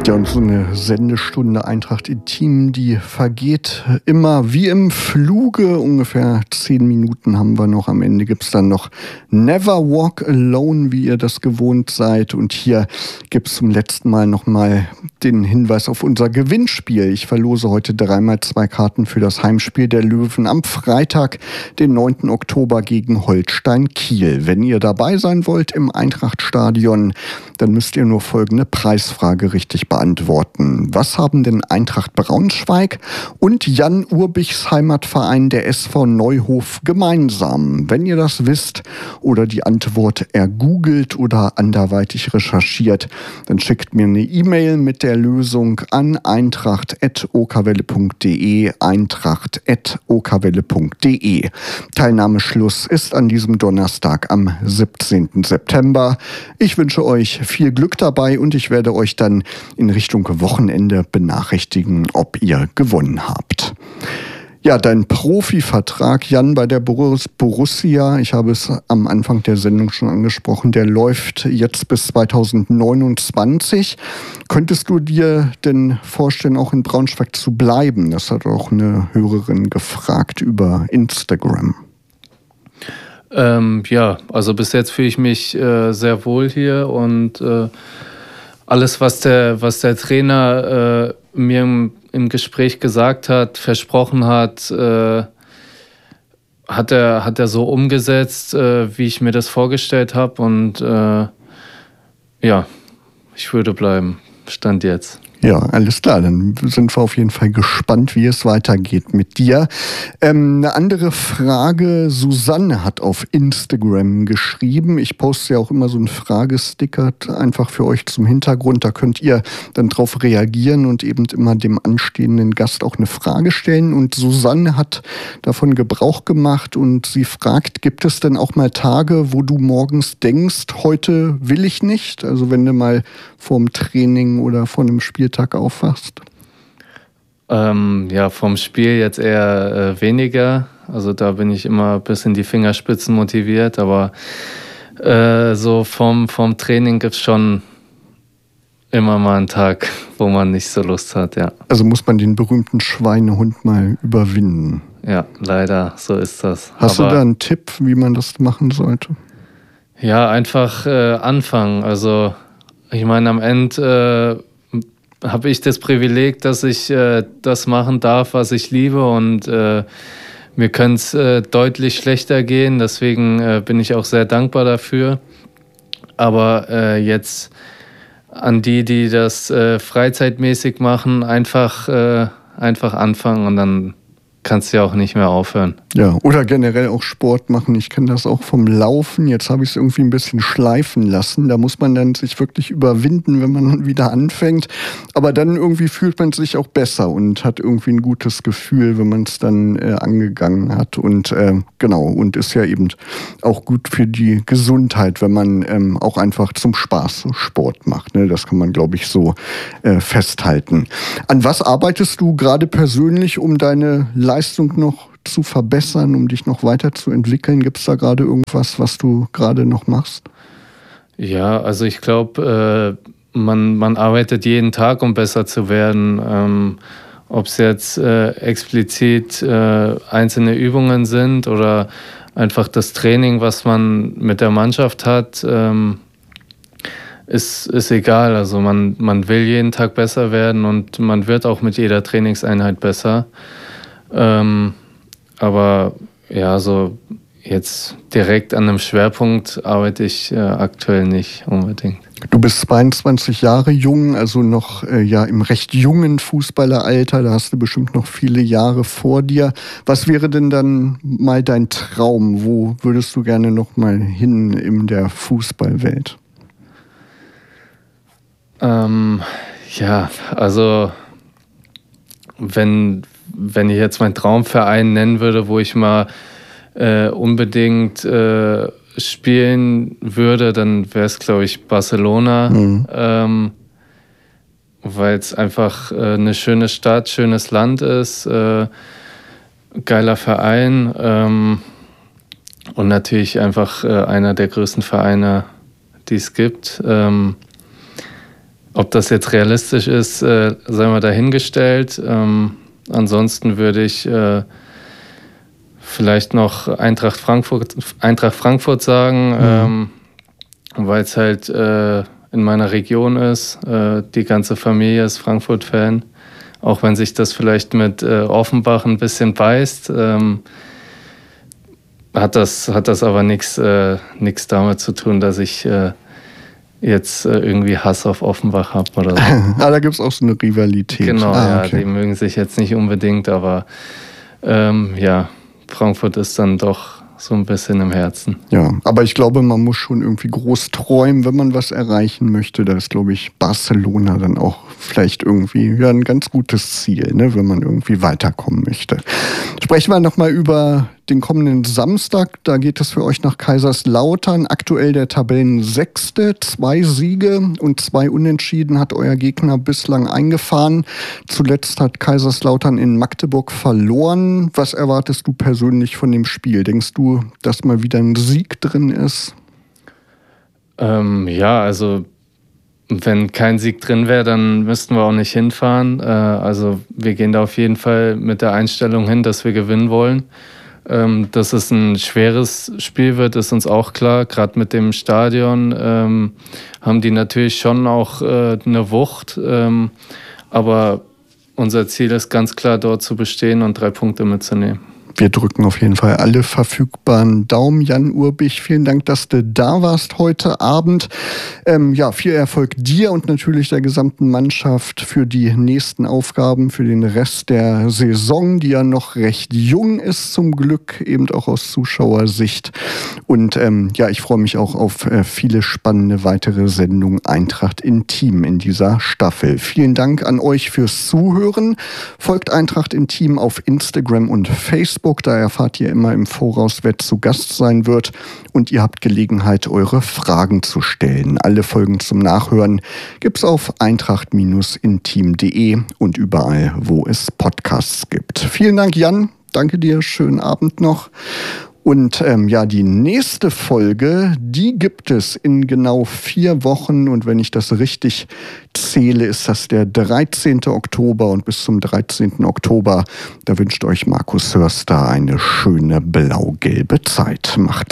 Ja, und so eine Sendestunde Eintracht Intim, die vergeht immer wie im Fluge. Ungefähr 10 Minuten haben wir noch. Am Ende gibt es dann noch Never Walk Alone, wie ihr das gewohnt seid. Und hier gibt es zum letzten Mal nochmal den Hinweis auf unser Gewinnspiel. Ich verlose heute 3x2 Karten für das Heimspiel der Löwen am Freitag, den 9. Oktober gegen Holstein Kiel. Wenn ihr dabei sein wollt im Eintrachtstadion, dann müsst ihr nur folgende Preisfrage richtig beantworten. Was haben denn Eintracht Braunschweig und Jan Urbichs Heimatverein, der SV Neuhof, gemeinsam? Wenn ihr das wisst oder die Antwort ergoogelt oder anderweitig recherchiert, dann schickt mir eine E-Mail mit der Lösung an eintracht@okwelle.de, eintracht@okwelle.de. Teilnahmeschluss ist an diesem Donnerstag am 17. September. Ich wünsche euch viel Glück dabei und ich werde euch dann in Richtung Wochenende benachrichtigen, ob ihr gewonnen habt. Ja, dein Profivertrag, Jan, bei der Borussia, ich habe es am Anfang der Sendung schon angesprochen, der läuft jetzt bis 2029. Könntest du dir denn vorstellen, auch in Braunschweig zu bleiben? Das hat auch eine Hörerin gefragt über Instagram. Ja, also bis jetzt fühle ich mich sehr wohl hier und alles, was der Trainer mir im Gespräch gesagt hat, versprochen hat, hat er so umgesetzt, wie ich mir das vorgestellt habe. Und ja, ich würde bleiben. Stand jetzt. Ja, alles klar. Dann sind wir auf jeden Fall gespannt, wie es weitergeht mit dir. Eine andere Frage. Susanne hat auf Instagram geschrieben. Ich poste ja auch immer so einen Fragesticker einfach für euch zum Hintergrund. Da könnt ihr dann drauf reagieren und eben immer dem anstehenden Gast auch eine Frage stellen. Und Susanne hat davon Gebrauch gemacht und sie fragt, gibt es denn auch mal Tage, wo du morgens denkst, heute will ich nicht? Also wenn du mal vorm Training oder vor einem Spieltag aufwachst? Ja, vom Spiel jetzt eher weniger. Also da bin ich immer bis in die Fingerspitzen motiviert. Aber so vom Training gibt es schon immer mal einen Tag, wo man nicht so Lust hat, ja. Also muss man den berühmten Schweinehund mal überwinden. Ja, leider, so ist das. Hast du da einen Tipp, wie man das machen sollte? Ja, einfach anfangen. Also ich meine, am Ende habe ich das Privileg, dass ich das machen darf, was ich liebe, und mir könnte es deutlich schlechter gehen. Deswegen bin ich auch sehr dankbar dafür. Aber jetzt an die das freizeitmäßig machen, einfach anfangen und dann kannst du ja auch nicht mehr aufhören. Ja, oder generell auch Sport machen. Ich kenne das auch vom Laufen. Jetzt habe ich es irgendwie ein bisschen schleifen lassen. Da muss man dann sich wirklich überwinden, wenn man wieder anfängt. Aber dann irgendwie fühlt man sich auch besser und hat irgendwie ein gutes Gefühl, wenn man es dann angegangen hat. Und genau, und ist ja eben auch gut für die Gesundheit, wenn man auch einfach zum Spaß Sport macht. Ne? Das kann man, glaube ich, so festhalten. An was arbeitest du gerade persönlich, um deine Leistung noch zu verbessern, um dich noch weiterzuentwickeln? Gibt es da gerade irgendwas, was du gerade noch machst? Ja, also ich glaube, man arbeitet jeden Tag, um besser zu werden. Ob es jetzt explizit einzelne Übungen sind oder einfach das Training, was man mit der Mannschaft hat, ist egal. Also man will jeden Tag besser werden und man wird auch mit jeder Trainingseinheit besser. Aber ja, so jetzt direkt an einem Schwerpunkt arbeite ich aktuell nicht unbedingt. Du bist 22 Jahre jung, also noch ja im recht jungen Fußballeralter. Da hast du bestimmt noch viele Jahre vor dir. Was wäre denn dann mal dein Traum? Wo würdest du gerne noch mal hin in der Fußballwelt? Ja, also wenn ich jetzt meinen Traumverein nennen würde, wo ich mal unbedingt spielen würde, dann wäre es, glaube ich, Barcelona. Weil es einfach eine schöne Stadt, schönes Land ist, geiler Verein und natürlich einfach einer der größten Vereine, die es gibt. Ob das jetzt realistisch ist, sei mal dahingestellt. Ansonsten würde ich vielleicht noch Eintracht Frankfurt sagen, weil es halt in meiner Region ist. Die ganze Familie ist Frankfurt-Fan. Auch wenn sich das vielleicht mit Offenbach ein bisschen beißt, hat das aber nichts damit zu tun, dass ich jetzt irgendwie Hass auf Offenbach habe oder so. Da gibt es auch so eine Rivalität. Genau, okay. Die mögen sich jetzt nicht unbedingt, aber Frankfurt ist dann doch so ein bisschen im Herzen. Ja, aber ich glaube, man muss schon irgendwie groß träumen, wenn man was erreichen möchte. Da ist, glaube ich, Barcelona dann auch vielleicht irgendwie ein ganz gutes Ziel, ne, wenn man irgendwie weiterkommen möchte. Sprechen wir nochmal über den kommenden Samstag. Da geht es für euch nach Kaiserslautern. Aktuell der Tabellensechste. 2 Siege und 2 Unentschieden hat euer Gegner bislang eingefahren. Zuletzt hat Kaiserslautern in Magdeburg verloren. Was erwartest du persönlich von dem Spiel? Denkst du, dass mal wieder ein Sieg drin ist? Also wenn kein Sieg drin wäre, dann müssten wir auch nicht hinfahren. Also wir gehen da auf jeden Fall mit der Einstellung hin, dass wir gewinnen wollen. Dass es ein schweres Spiel wird, ist uns auch klar. Gerade mit dem Stadion haben die natürlich schon auch eine Wucht. Aber unser Ziel ist ganz klar, dort zu bestehen und 3 Punkte mitzunehmen. Wir drücken auf jeden Fall alle verfügbaren Daumen. Jan Urbich, vielen Dank, dass du da warst heute Abend. Viel Erfolg dir und natürlich der gesamten Mannschaft für die nächsten Aufgaben, für den Rest der Saison, die ja noch recht jung ist, zum Glück, eben auch aus Zuschauersicht. Und ich freue mich auch auf viele spannende weitere Sendungen Eintracht Intim in dieser Staffel. Vielen Dank an euch fürs Zuhören. Folgt Eintracht Intim auf Instagram und Facebook. Da erfahrt ihr immer im Voraus, wer zu Gast sein wird. Und ihr habt Gelegenheit, eure Fragen zu stellen. Alle Folgen zum Nachhören gibt's auf eintracht-intim.de und überall, wo es Podcasts gibt. Vielen Dank, Jan. Danke dir. Schönen Abend noch. Und die nächste Folge, die gibt es in genau 4 Wochen. Und wenn ich das richtig zähle, ist das der 13. Oktober. Und bis zum 13. Oktober, da wünscht euch Markus Hörster eine schöne blau-gelbe Zeit. Macht's